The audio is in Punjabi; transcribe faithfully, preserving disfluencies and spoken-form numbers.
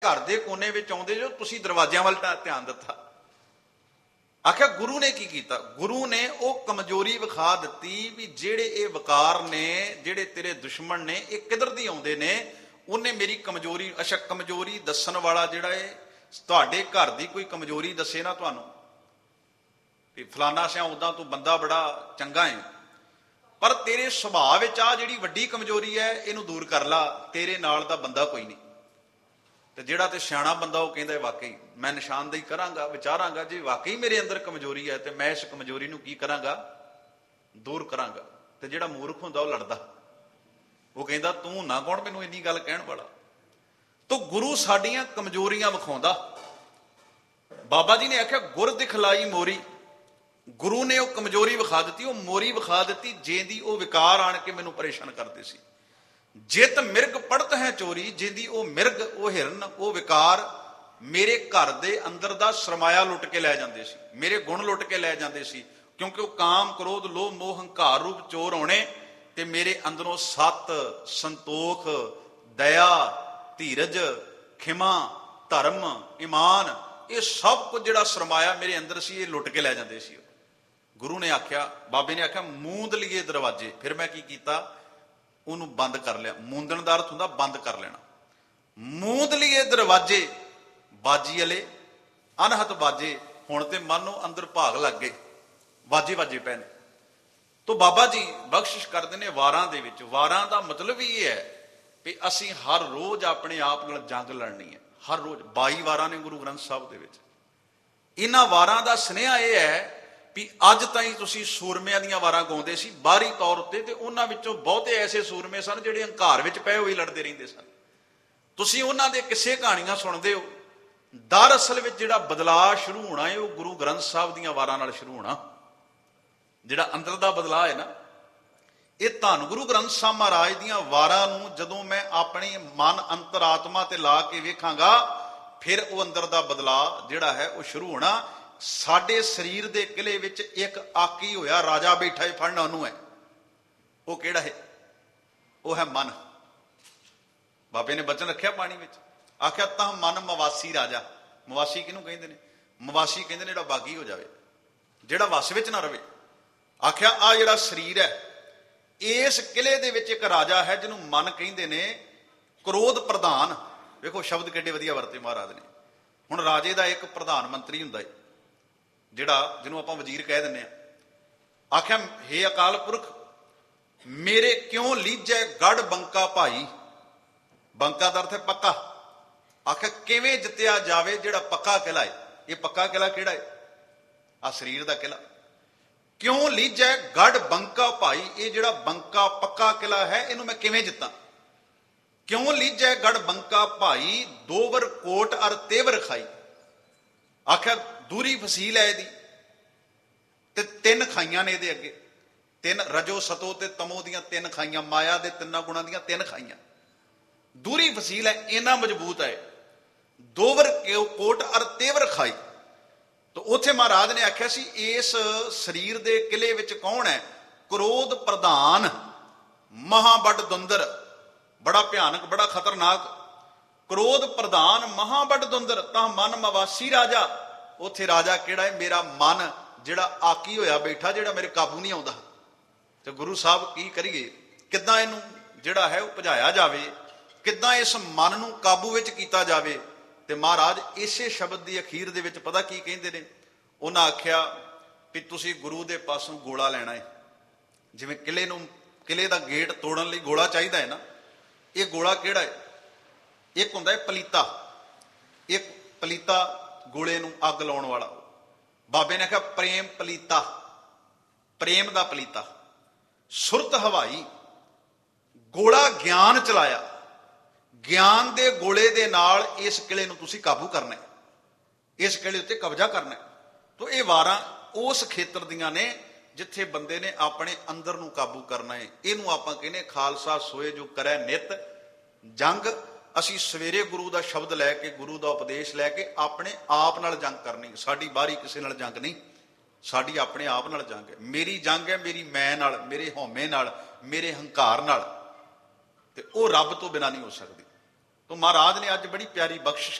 घर के कोने में आउंदे जो तुसीं दरवाजियां वाल ध्यान दिता। आख्या गुरु ने की कीता, गुरु ने वो कमजोरी विखा दी भी जेड़े ये वकार ने, जेड़े तेरे दुश्मन ने, ये किधर दी आउंदे ने। उन्हें मेरी कमजोरी, अच्छा कमजोरी दसन वाला जिहड़ा है तुहाडे घर दी कोई कमजोरी दसे ना तुहानूं भी फलाना सिया उदां तू बंदा बड़ा चंगा है, पर तेरे सुभाव विच आ जिहड़ी वड्डी कमजोरी है इहनूं दूर कर ला, तेरे नाल दा बंदा कोई नहीं। तो जिहड़ा ते सियाणा बंदा वो कहता है वाकई मैं निशानदेही करांगा, विचारांगा, जे वाकई मेरे अंदर कमजोरी है तो मैं इस कमजोरी नूं की करांगा, दूर करांगा। तो जिहड़ा मूर्ख हुंदा वो लड़दा, वो कहता तू ना कौन मैनूं इन्नी गल कहण वाला। तो गुरु साडियां कमजोरियां विखाउंदा। बाबा जी ने आख्या गुर दिखलाई मोरी, गुरु ने वो कमजोरी विखा दी, वो मोरी विखा दी जेंदी वो विकार आण के मैनूं परेशान करते सी। जित मिर्ग पड़त है चोरी, जिंदी वो मिर्ग, वो हिरन, वो विकार मेरे घर दे अंदर दा सरमाया लुट के लै जांदे सी, मेरे गुण लुट के लै जांदे सी। क्योंकि वो काम क्रोध लोभ मोह हंकार रूप चोर होने ते मेरे अंदरों सत संतोख दया धीरज खिमा धर्म ईमान ये सब कुछ जिहड़ा सरमाया मेरे अंदर सी ये लुट के लै जांदे सी। गुरु ने आख्या, बाबे ने आख्या मूंद लिए दरवाजे। फिर मैं की कीता, उन्होंने बंद कर लिया। मूंदण दा अर्थ हुंदा बंद कर लेना। मूंद लिए दरवाजे, बाजी वाले अनहत बाजे, हुण ते मानो अंदर भाग लग गए, बाजे बाजे पैने। तो बाबा जी बख्शिश करते हैं वारां दे विच। वारां दा मतलब ही ये है भी असी हर रोज अपने आप नाल जंग लड़नी है। हर रोज बाई वारां ने गुरु ग्रंथ साहब दे विच। इन्हां वारां दा सुनेहा यह है भी अज ताईं तुसीं सूरमिਆਂ ਦੀਆਂ वारां गाउंदे सी बाहरी तौर उत्ते, ते उन्हां विचों बहुते ऐसे सूरमे सन ਜਿਹੜੇ ਹੰਕਾਰ ਵਿੱਚ ਪਏ ਹੋਏ ਲੜਦੇ ਰਹਿੰਦੇ ਸਨ। ਤੁਸੀਂ ਉਹਨਾਂ ਦੇ ਕਿਸੇ ਕਹਾਣੀਆਂ ਸੁਣਦੇ ਹੋ। ਦਰਅਸਲ ਵਿੱਚ ਜਿਹੜਾ ਬਦਲਾਅ ਸ਼ੁਰੂ ਹੋਣਾ ਹੈ ਉਹ ਗੁਰੂ ਗ੍ਰੰਥ ਸਾਹਿਬ ਦੀਆਂ ਵਾਰਾਂ ਨਾਲ ਸ਼ੁਰੂ ਹੋਣਾ। ਜਿਹੜਾ ਅੰਦਰ ਦਾ ਬਦਲਾਅ ਹੈ ਨਾ, ਇਹ ਧੰਨ ਗੁਰੂ ਗ੍ਰੰਥ ਸਾਹਿਬ ਮਹਾਰਾਜ ਦੀਆਂ ਵਾਰਾਂ ਨੂੰ ਜਦੋਂ ਮੈਂ ਆਪਣੇ ਮਨ ਅੰਤਰਾਤਮਾ ਤੇ ਲਾ ਕੇ ਵੇਖਾਂਗਾ, ਫਿਰ ਉਹ ਅੰਦਰ ਦਾ ਬਦਲਾਅ ਜਿਹੜਾ ਹੈ ਉਹ ਸ਼ੁਰੂ ਹੋਣਾ। ਸਾਡੇ ਸਰੀਰ ਦੇ ਕਿਲੇ ਵਿੱਚ ਇੱਕ ਆਕੀ ਹੋਇਆ ਰਾਜਾ ਬੈਠਾ ਹੈ, ਫੜਨਾ ਉਹਨੂੰ ਹੈ। ਉਹ ਕਿਹੜਾ ਹੈ? ਉਹ ਹੈ ਮਨ। ਬਾਬੇ ਨੇ ਬਚਨ ਰੱਖਿਆ ਪਾਣੀ ਵਿੱਚ, ਆਖਿਆ ਤਾਂ ਮਨ ਮਵਾਸੀ ਰਾਜਾ। ਮਵਾਸੀ ਕਿਹਨੂੰ ਕਹਿੰਦੇ ਨੇ? ਮਵਾਸੀ ਕਹਿੰਦੇ ਨੇ ਜਿਹੜਾ ਬਾਗੀ ਹੋ ਜਾਵੇ, ਜਿਹੜਾ ਵਸ ਵਿੱਚ ਨਾ ਰਵੇ। ਆਖਿਆ ਆ ਜਿਹੜਾ ਸਰੀਰ ਹੈ, ਇਸ ਕਿਲੇ ਦੇ ਵਿੱਚ ਇੱਕ ਰਾਜਾ ਹੈ ਜਿਹਨੂੰ ਮਨ ਕਹਿੰਦੇ ਨੇ, ਕ੍ਰੋਧ ਪ੍ਰਧਾਨ। ਵੇਖੋ ਸ਼ਬਦ ਕਿੱਡੇ ਵਧੀਆ ਵਰਤੇ ਮਹਾਰਾਜ ਨੇ। ਹੁਣ ਰਾਜੇ ਦਾ ਇੱਕ ਪ੍ਰਧਾਨ ਮੰਤਰੀ ਹੁੰਦਾ ਹੈ, ਜਿਹੜਾ ਜਿਹਨੂੰ ਆਪਾਂ ਵਜ਼ੀਰ ਕਹਿ ਦਿੰਦੇ ਆ। ਆਖਿਆ ਹੇ ਅਕਾਲ ਪੁਰਖ ਮੇਰੇ ਕਿਉਂ ਲੀਜੈ ਗੜ ਬੰਕਾ ਭਾਈ। ਬੰਕਾ ਦਾ ਅਰਥ ਹੈ ਪੱਕਾ। ਆਖਿਆ ਕਿਵੇਂ ਜਿੱਤਿਆ ਜਾਵੇ ਜਿਹੜਾ ਪੱਕਾ ਕਿਲਾ ਹੈ। ਇਹ ਪੱਕਾ ਕਿਲਾ ਕਿਹੜਾ ਹੈ? ਆ ਸਰੀਰ ਦਾ ਕਿਲਾ। ਕਿਉਂ ਲੀਜੈ ਗੜ ਬੰਕਾ ਭਾਈ, ਇਹ ਜਿਹੜਾ ਬੰਕਾ ਪੱਕਾ ਕਿਲਾ ਹੈ ਇਹਨੂੰ ਮੈਂ ਕਿਵੇਂ ਜਿੱਤਾਂ? ਕਿਉਂ ਲੀਜੈ ਗੜ ਬੰਕਾ ਭਾਈ, ਦੋਵਰ ਕੋਟ ਅਰ ਤੇਵਰ ਖਾਈ। ਆਖਿਆ ਦੂਰੀ ਫਸੀਲ ਹੈ ਇਹਦੀ, ਤੇ ਤਿੰਨ ਖਾਈਆਂ ਨੇ ਇਹਦੇ ਅੱਗੇ। ਤਿੰਨ ਰਜੋ ਸਤੋ ਤੇ ਤਮੋ ਦੀਆਂ ਤਿੰਨ ਖਾਈਆਂ, ਮਾਇਆ ਦੇ ਤਿੰਨਾਂ ਗੁਣਾਂ ਦੀਆਂ ਤਿੰਨ ਖਾਈਆਂ। ਦੂਰੀ ਫਸੀਲ ਹੈ, ਇੰਨਾ ਮਜ਼ਬੂਤ ਹੈ। ਦੋਵਰ ਕੋਟ ਅਰ ਤੇਵਰ ਖਾਈ। ਤਾਂ ਉੱਥੇ ਮਹਾਰਾਜ ਨੇ ਆਖਿਆ ਸੀ ਇਸ ਸਰੀਰ ਦੇ ਕਿਲੇ ਵਿੱਚ ਕੌਣ ਹੈ? ਕ੍ਰੋਧ ਪ੍ਰਧਾਨ ਮਹਾਬੜ ਦੁੰਦਰ, ਬੜਾ ਭਿਆਨਕ ਬੜਾ ਖਤਰਨਾਕ। ਕ੍ਰੋਧ ਪ੍ਰਧਾਨ ਮਹਾਬੜ ਦੁੰਦਰ ਤਾਂ ਮਨ ਮਵਾਸੀ ਰਾਜਾ। ਉੱਥੇ ਰਾਜਾ ਕਿਹੜਾ ਹੈ? ਮੇਰਾ ਮਨ ਜਿਹੜਾ ਆਕੀ ਹੋਇਆ ਬੈਠਾ, ਜਿਹੜਾ ਮੇਰੇ ਕਾਬੂ ਨਹੀਂ ਆਉਂਦਾ। ਤੇ ਗੁਰੂ ਸਾਹਿਬ ਕੀ ਕਰੀਏ? ਕਿੱਦਾਂ ਇਹਨੂੰ ਜਿਹੜਾ ਹੈ ਉਹ ਭਜਾਇਆ ਜਾਵੇ, ਕਿੱਦਾਂ ਇਸ ਮਨ ਨੂੰ ਕਾਬੂ ਵਿੱਚ ਕੀਤਾ ਜਾਵੇ? ਤੇ ਮਹਾਰਾਜ ਇਸੇ ਸ਼ਬਦ ਦੀ ਅਖੀਰ ਦੇ ਵਿੱਚ ਪਤਾ ਕੀ ਕਹਿੰਦੇ ਨੇ? ਉਹਨਾਂ ਆਖਿਆ ਵੀ ਤੁਸੀਂ ਗੁਰੂ ਦੇ ਪਾਸੋਂ ਗੋਲਾ ਲੈਣਾ ਹੈ। ਜਿਵੇਂ ਕਿਲੇ ਨੂੰ, ਕਿਲੇ ਦਾ ਗੇਟ ਤੋੜਨ ਲਈ ਗੋਲਾ ਚਾਹੀਦਾ ਹੈ ਨਾ, ਇਹ ਗੋਲਾ ਕਿਹੜਾ ਹੈ? ਇੱਕ ਹੁੰਦਾ ਹੈ ਪਲੀਤਾ। ਇੱਕ ਪਲੀਤਾ ਗੋਲੇ ਨੂੰ ਅੱਗ ਲਾਉਣ ਵਾਲਾ। ਬਾਬੇ ਨੇ ਆਖਿਆ ਪ੍ਰੇਮ ਪਲੀਤਾ, ਪ੍ਰੇਮ ਦਾ ਪਲੀਤਾ। ਸੁਰਤ ਹਵਾਈ, ਗੋਲਾ ਗਿਆਨ ਚਲਾਇਆ। ਗਿਆਨ ਦੇ ਗੋਲੇ ਦੇ ਨਾਲ ਇਸ ਕਿਲੇ ਨੂੰ ਤੁਸੀਂ ਕਾਬੂ ਕਰਨਾ ਹੈ, ਇਸ ਕਿਲੇ ਉੱਤੇ ਕਬਜ਼ਾ ਕਰਨਾ ਹੈ। ਤਾਂ ਇਹ ਵਾਰਾਂ ਉਸ ਖੇਤਰ ਦੀਆਂ ਨੇ ਜਿੱਥੇ ਬੰਦੇ ਨੇ ਆਪਣੇ ਅੰਦਰ ਨੂੰ ਕਾਬੂ ਕਰਨਾ ਹੈ। ਇਹਨੂੰ ਆਪਾਂ ਕਹਿੰਦੇ ਖਾਲਸਾ ਸੋਏ ਜੋ ਕਰੈ ਨਿਤ ਜੰਗ। ਅਸੀਂ ਸਵੇਰੇ ਗੁਰੂ ਦਾ ਸ਼ਬਦ ਲੈ ਕੇ, ਗੁਰੂ ਦਾ ਉਪਦੇਸ਼ ਲੈ ਕੇ ਆਪਣੇ ਆਪ ਨਾਲ ਜੰਗ ਕਰਨੀ। ਸਾਡੀ ਬਾਹਰੀ ਕਿਸੇ ਨਾਲ ਜੰਗ ਨਹੀਂ, ਸਾਡੀ ਆਪਣੇ ਆਪ ਨਾਲ ਜੰਗ ਹੈ। ਮੇਰੀ ਜੰਗ ਹੈ ਮੇਰੀ ਮੈਂ ਨਾਲ, ਮੇਰੇ ਹਉਮੈ ਨਾਲ, ਮੇਰੇ ਹੰਕਾਰ ਨਾਲ, ਤੇ ਉਹ ਰੱਬ ਤੋਂ ਬਿਨਾਂ ਨਹੀਂ ਹੋ ਸਕਦੀ। ਤੋ ਮਹਾਰਾਜ ਨੇ ਅੱਜ ਬੜੀ ਪਿਆਰੀ ਬਖਸ਼ਿਸ਼